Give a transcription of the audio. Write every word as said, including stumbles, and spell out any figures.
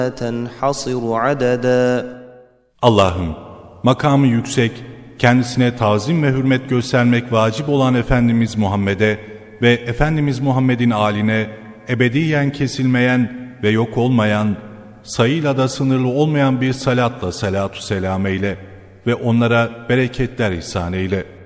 تنحصر عددا. Allah'ım, makamı yüksek, kendisine tazim ve hürmet göstermek vacip olan Efendimiz Muhammed'e ve Efendimiz Muhammed'in âline ebediyen kesilmeyen ve yok olmayan, sayıyla da sınırlı olmayan bir salatla salatu selam eyle ve onlara bereketler ihsan eyle.